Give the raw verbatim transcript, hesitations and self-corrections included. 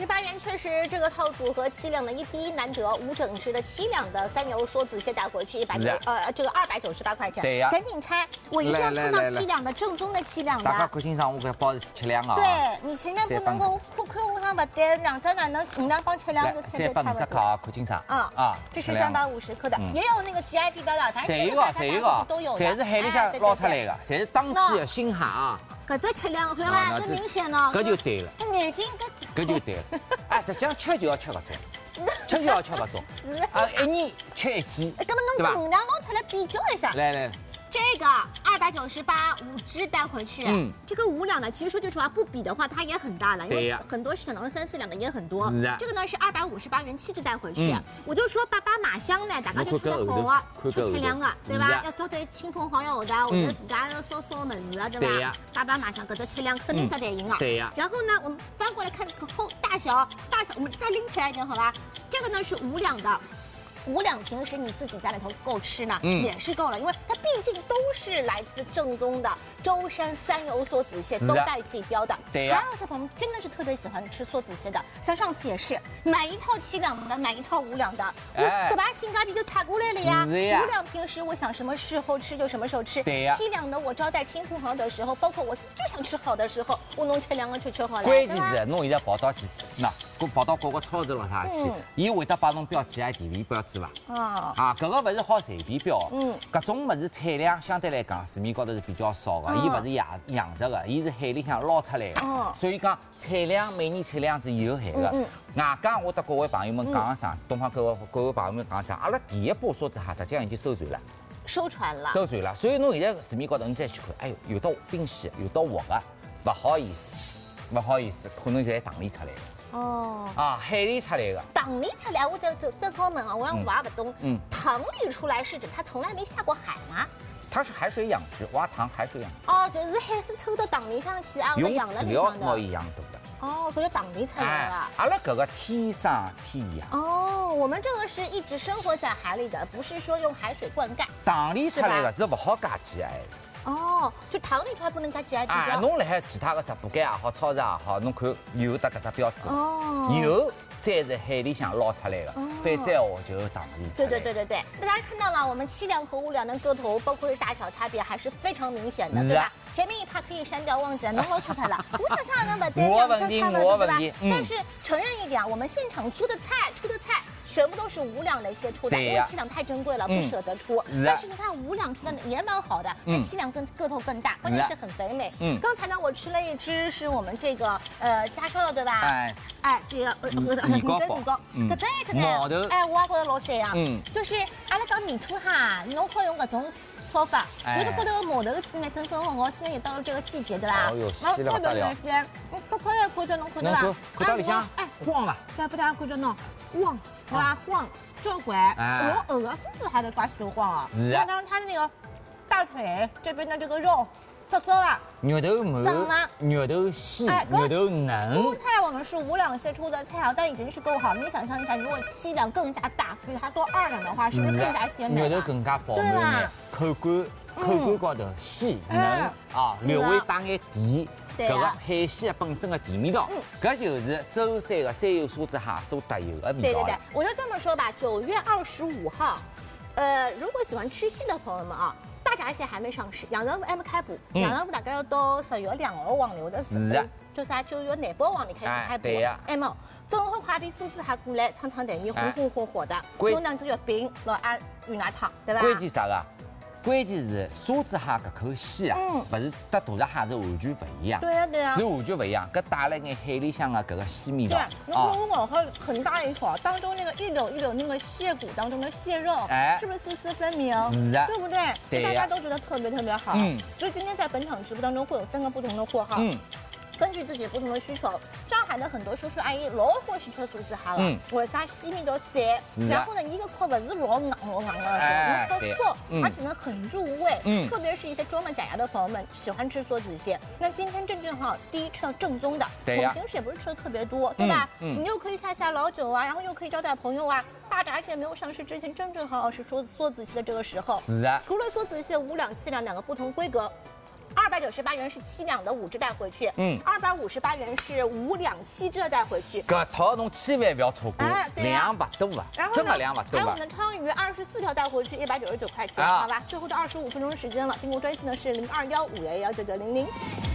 十八元，确实这个套组合七两的一滴难得，无整只的七两的三油梭子蟹带回去一百九，呃，这个二百九十八块钱。 对呀， 赶紧拆，我一定要看到七两的正宗的七两的。 大家看清爽，我给包是七两啊。 对你千万不能够看看我上不对，两只哪能五两帮七两就特别差不多。 啊，看清爽。 啊啊，这是三百五十克的，也有那个 G I B 标的，反正这个这个都有的， 侪是海里向捞出来的，侪是当季的新虾啊。 搿只七两，看伐？这明显呢。 搿就对了。 搿眼睛搿。搿就对了。哎，实际上吃就要吃搿种，吃就要吃搿种。啊，一年吃一季。 搿么侬这五两捞出来比较一下。 来来。 这个二百九十八五只带回去，嗯，这个五两的，其实说句实话，不比的话，它也很大了，因为很多市场当中三四两的也很多。这个呢是二百五十八元七只带回去，我就说爸爸马香呢，大家就吃得好啊，吃吃两个，对吧？要交对亲朋好友的，或者自家要烧烧么子的，对吧？爸爸马香搿只七两肯定值得赢啊。 对呀。 然后呢，我们翻过来看后大小，大小我们再拎起来一点，好吧？这个呢是五两的。五两平时你自己家里头够吃呢，嗯、也是够了，因为它毕竟都是来自正宗的舟山三油梭子蟹，都带自己标的。 对呀、啊。 还有小朋友们真的是特别喜欢吃梭子蟹的，像上次也是买一套七两的，买一套五两的，哎，对吧？性价比就差过来了呀。 是呀。 五两平时我想什么时候吃就什么时候吃， 对呀。 七两的我招待亲朋好友的时候，包括我就想吃好的时候，我弄七两个吃吃好了。 关键是侬现在跑到几次，那跑到各个超市了他去，伊会得帮侬标记下地理标志伐？啊。啊，搿个勿是好随便标，嗯，搿种物事产量相对来讲市面高头是比较少的，伊勿是养养殖的，伊是海里向捞出来的，哦，所以讲产量每年产量是有限的。嗯，外加我得各位朋友们讲啥，东方各位各位朋友们讲啥，阿拉第一波梭子蟹实际上已经收船了， 收船了， 收船了。所以侬现在市面高头你再去看，哎呦，有到冰鲜，有到活的，勿好意思，勿好意思，可能在塘里出来的。哦，啊，海里出来的， 塘里出来，我就就正好问啊，我让我也不懂，嗯，塘里出来是指它从来没下过海吗？ 它是海水养殖，挖塘海水养殖。 哦，就是海水抽到塘里向去啊， 用养了饲料毛一样多的。 哦，搿就塘里出来的。 阿拉搿个天生天养。 哦，我们这个是一直生活在海里的，不是说用海水灌溉。 塘里出来的是不好加 G I 的。 哦，就塘里出来不能加 G I 标。 啊，侬辣海其他个直播间也好，超市也好，侬看有得搿只标志。哦。有再是海里向捞出来的，再再话就是塘里。 对对对对对，那大家看到了，我们七两和五两的个头，包括是大小差别，还是非常明显的，对吧？前面一趴可以删掉，忘记了，能捞出它了。我想象那么对， 我问题，我问题。 但是承认一点，我们现场做的菜出的菜。全部都是五两的蟹出的，因为七两太珍贵了，不舍得出。但是你看五两出的也蛮好的，但七两更个头更大，关键是很肥美。嗯，刚才呢我吃了一只是我们这个呃家烧的，对吧？哎哎，这个呃米糕包， 搿只一只呢，哎，我也觉得老赞啊。嗯，就是阿拉讲米兔哈，侬好用搿种炒法，有的高头码头子呢，正正好好，现在也到了这个季节，对吧？ 然后特别热天，不可以看着侬看到吧？ 看到里向，哎，晃了， 对不对？看着侬晃。对吧？晃，交关，我鹅啊，甚至还得刮起头晃啊。是啊。当然，它的那个大腿这边的这个肉，做做啊， 肉头满，肉头细，肉头嫩。 出菜我们是五两蟹出的菜啊，但已经是够好。你想象一下，如果七两更加大，比它多二两的话，是不是更加鲜美？ 肉头更加饱满点，口感口感高头细嫩啊，略微带眼甜。搿个海鲜本身的甜味道，搿就是舟山的三油梭子蟹所特有的味道。 对对对，我就这么说吧，九月二十五号，呃，如果喜欢吃细的朋友们啊，大闸蟹还没上市，阳澄湖还没开捕，阳澄湖大概要到十月两号黄牛的时候，就啥九月内包网里开始开捕，哎么，正好快点梭子蟹过来，尝尝台面，红红火火的，弄两只月饼，老鸭鱼鸭汤，对吧？ 关键啥个？关键是梭子蟹搿口鲜啊，不是跟大闸蟹是完全不一样。 对呀对呀， 是完全不一样，搿带了眼海里向的搿个鲜味道。 对，我我往后很大一口，当中那个一绺一绺那个蟹骨当中的蟹肉，哎，是不是丝丝分明？ 是啊， 对不对？对，大家都觉得特别特别好。嗯，所以今天在本场直播当中会有三个不同的货号。嗯。根据自己不同的需求，上海的很多叔叔阿姨老欢喜吃梭子蟹了，为啥鲜味道在？然后呢，一个壳不是老硬老硬的，那个松，而且呢很入味。嗯，特别是一些装了假牙的朋友们喜欢吃梭子蟹。那今天正正好，第一吃到正宗的，我们平时也不是吃的特别多，对吧？你又可以下下老酒啊，然后又可以招待朋友啊。大闸蟹没有上市之前，正正好好是说梭子蟹的这个时候。 是啊。 除了梭子蟹五两、七两两个不同规格。二百九十八元是七两的五只带回去，嗯，二百五十八元是五两七只带回去。 搿套侬千万不要错过，量不多啊，真的量不多啊。 还有我们的鲳鱼二十四条带回去一百九十九块钱，好吧？最后的二十五分钟时间了，订购专线呢是零二幺五幺幺九九零零。